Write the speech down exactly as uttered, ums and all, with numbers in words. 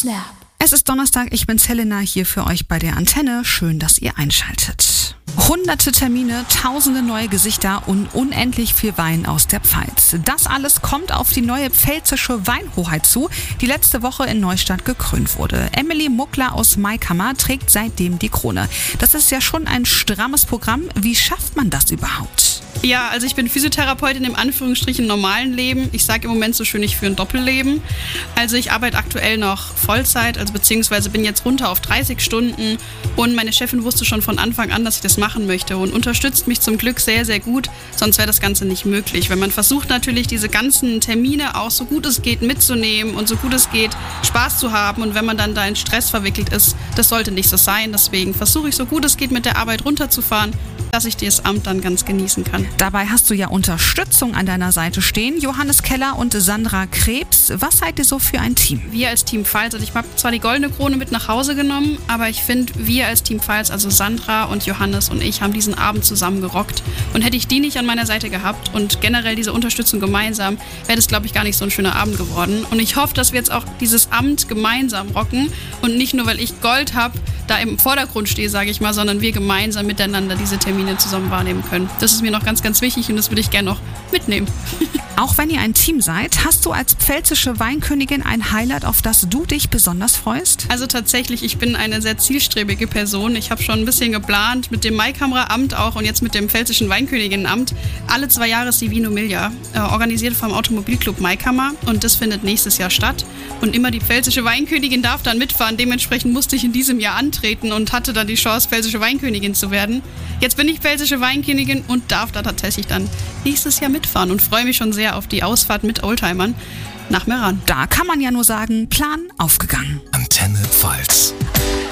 Snap. Es ist Donnerstag, ich bin's Helena, hier für euch bei der Antenne. Schön, dass ihr einschaltet. Hunderte Termine, tausende neue Gesichter und unendlich viel Wein aus der Pfalz. Das alles kommt auf die neue pfälzische Weinhoheit zu, die letzte Woche in Neustadt gekrönt wurde. Emily Muckler aus Maikammer trägt seitdem die Krone. Das ist ja schon ein strammes Programm. Wie schafft man das überhaupt? Ja, also ich bin Physiotherapeutin im Anführungsstrichen normalen Leben. Ich sage im Moment so schön, ich führe ein Doppelleben. Also ich arbeite aktuell noch Vollzeit, also beziehungsweise bin jetzt runter auf dreißig Stunden. Und meine Chefin wusste schon von Anfang an, dass ich das machen möchte und unterstützt mich zum Glück sehr, sehr gut. Sonst wäre das Ganze nicht möglich. Wenn man versucht natürlich diese ganzen Termine auch so gut es geht mitzunehmen und so gut es geht Spaß zu haben. Und wenn man dann da in Stress verwickelt ist, das sollte nicht so sein. Deswegen versuche ich so gut es geht mit der Arbeit runterzufahren, dass ich das Amt dann ganz genießen kann. Dabei hast du ja Unterstützung an deiner Seite stehen. Johannes Keller und Sandra Krebs. Was seid ihr so für ein Team? Wir als Team Pfalz, also ich habe zwar die goldene Krone mit nach Hause genommen, aber ich finde, wir als Team Pfalz, also Sandra und Johannes und ich, haben diesen Abend zusammen gerockt. Und hätte ich die nicht an meiner Seite gehabt und generell diese Unterstützung gemeinsam, wäre das, glaube ich, gar nicht so ein schöner Abend geworden. Und ich hoffe, dass wir jetzt auch dieses Amt gemeinsam rocken und nicht nur, weil ich Gold habe, da im Vordergrund stehe, sage ich mal, sondern wir gemeinsam miteinander diese Termine zusammen wahrnehmen können. Das ist mir noch ganz, ganz wichtig und das würde ich gerne noch mitnehmen. Auch wenn ihr ein Team seid, hast du als pfälzische Weinkönigin ein Highlight, auf das du dich besonders freust? Also tatsächlich, ich bin eine sehr zielstrebige Person. Ich habe schon ein bisschen geplant mit dem Maikammer-Amt auch und jetzt mit dem pfälzischen Weinköniginnenamt. Alle zwei Jahre ist die Vino Miglia, äh, organisiert vom Automobilclub Maikammer, und das findet nächstes Jahr statt. Und immer die pfälzische Weinkönigin darf dann mitfahren. Dementsprechend musste ich in diesem Jahr antreten und hatte dann die Chance, pfälzische Weinkönigin zu werden. Jetzt bin ich pfälzische Weinkönigin und darf da tatsächlich dann nächstes Jahr mitfahren und freue mich schon sehr auf die Ausfahrt mit Oldtimern nach Meran. Da kann man ja nur sagen, Plan aufgegangen. Antenne Pfalz.